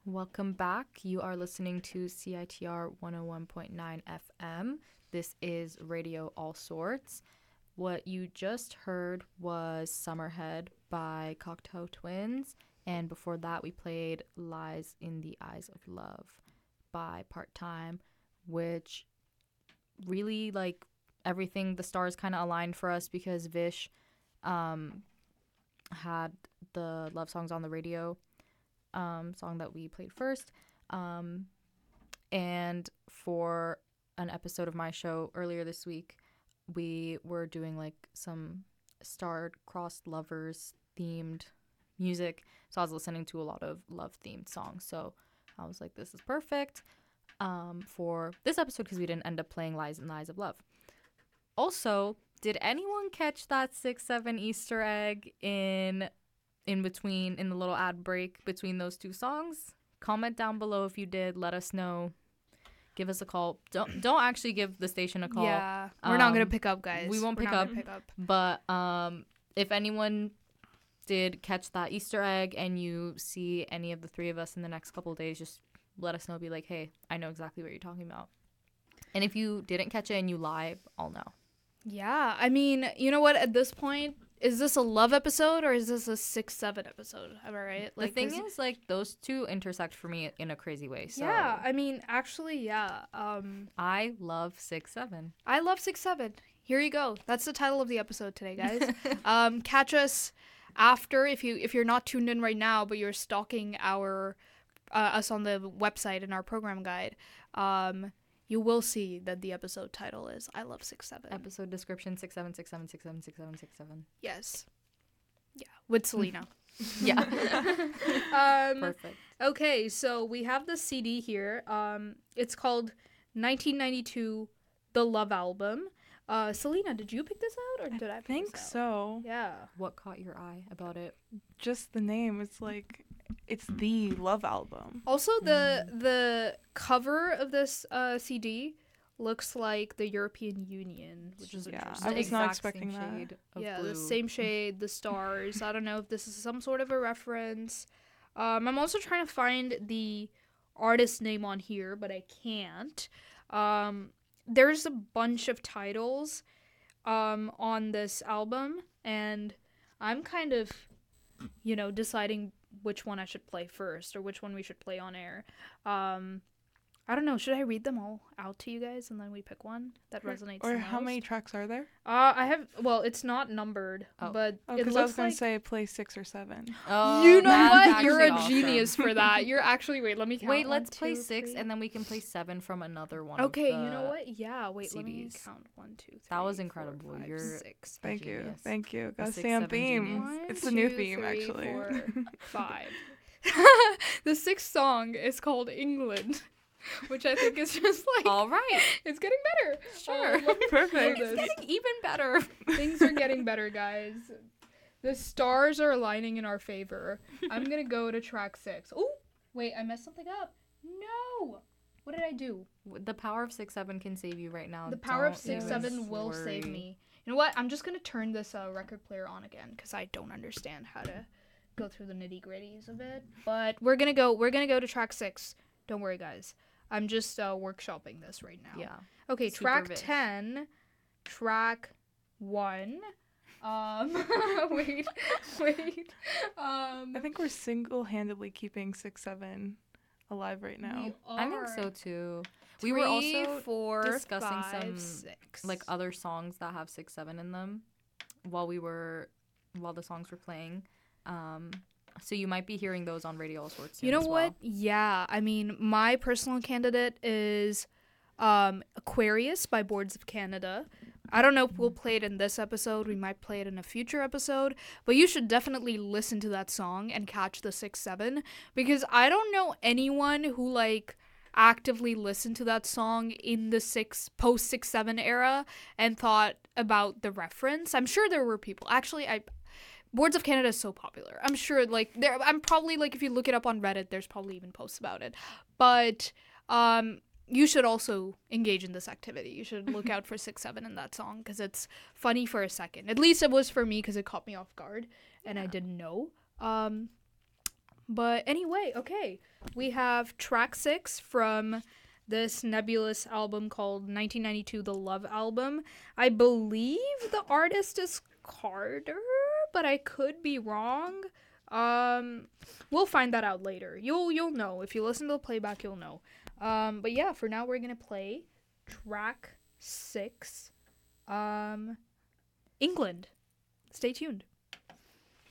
Welcome back. You are listening to CITR 101.9 FM. This is Radio All Sorts. What you just heard was Summerhead by Cocteau Twins. And before that, we played Lies in the Eyes of Love by Part Time, which really, like, everything, the stars kind of aligned for us because Vish had the Love Songs on the Radio song that we played first. And for an episode of my show earlier this week, we were doing like some star-crossed lovers themed music. So I was listening to a lot of love themed songs. So I was like, this is perfect for this episode because we didn't end up playing Lies in the Eyes of Love. Also, did anyone catch that 6-7 Easter egg in between, in the little ad break between those two songs? Comment down below if you did. Let us know. Give us a call. Don't actually give the station a call. Yeah, we're not gonna pick up, guys. We won't pick up. But if anyone did catch that Easter egg and you see any of the three of us in the next couple of days, just let us know. Be like, hey, I know exactly what you're talking about. And if you didn't catch it and you lie, I'll know. Yeah, I mean, you know what? At this point, is this a love episode or is this a 6-7 episode? Am I right? Like, the thing is, like, those two intersect for me in a crazy way. So yeah, I mean, actually, yeah. I love 6-7. I love 6-7. Here you go. That's the title of the episode today, guys. Catch us after if you're not tuned in right now, but you're stalking us on the website in our program guide. You will see that the episode title is I Love 6-7. Episode description 6-7, 6-7, 6-7, 6-7, 6-7. Yes. Yeah, with Selena. Yeah. Perfect. Okay, so we have the CD here. It's called 1992 The Love Album. Selena, did you pick this out or did I pick think this out? so. Yeah. What caught your eye about it? Just the name. It's like, it's the Love album. Also, the cover of this CD looks like the European Union, which is interesting. I was not expecting that. Yeah, blue. the same shade, the stars. I don't know if this is some sort of a reference. I'm also trying to find the artist name on here, but I can't. There's a bunch of titles on this album, and I'm kind of, deciding which one I should play first or which one we should play on air. I don't know. Should I read them all out to you guys and then we pick one that resonates the Or most? how many tracks are there? It's not numbered, but it because looks I was going like... to say play 6 or 7. Oh, You know that's what? You're a actually genius for that. You're actually... Wait, let me count. Wait, 1, let's 2, play 6 3. and then we can play 7 from another one. Okay, of the you know what? Yeah, wait, let me CDs. count. 1, 2, 3, That was 4, incredible. 5, You're 6. Thank you. genius. Thank you. The Gotta 6, stay on 7 theme. genius. It's the new theme, 3, actually. 4, 5. The sixth song is called England, which I think is just like... All right. It's getting better. Sure. Let me Perfect. play It's this. getting even better. Things are getting better, guys. The stars are aligning in our favor. I'm gonna go to track 6. Oh, wait, I messed something up. No! What did I do? The power of 6-7 can save you right now. The power of Don't 6-7 even will save worry. me. You know what? I'm just gonna turn this record player on again because I don't understand how to go through the nitty-gritties of it. But we're gonna go to track 6. Don't worry, guys. I'm just workshopping this right now. Yeah. Okay, Super track Vish. 10, track 1. Wait. I think we're single-handedly keeping 6-7 alive right now. I think so too. We 3, were also 4, discussing 5, some 6. like other songs that have 6-7 in them while the songs were playing. So you might be hearing those on Radio All Sorts soon. You know as what? well. Yeah, I mean, my personal candidate is Aquarius by Boards of Canada. I don't know if we'll play it in this episode. We might play it in a future episode. But you should definitely listen to that song and catch the 6-7. Because I don't know anyone who, like, actively listened to that song in the post 6-7 era and thought about the reference. I'm sure there were people. Actually, Boards of Canada is so popular. I'm sure, like, I'm probably, like, if you look it up on Reddit, there's probably even posts about it. But, you should also engage in this activity. You should look out for 6-7 in that song, because it's funny for a second. At least it was for me, because it caught me off guard, and I didn't know. But anyway, okay. We have track 6 from this nebulous album called 1992 The Love Album. I believe the artist is Carter, but I could be wrong. We'll find that out later. You'll know. If you listen to the playback, you'll know. But yeah, for now we're going to play track 6, England. Stay tuned.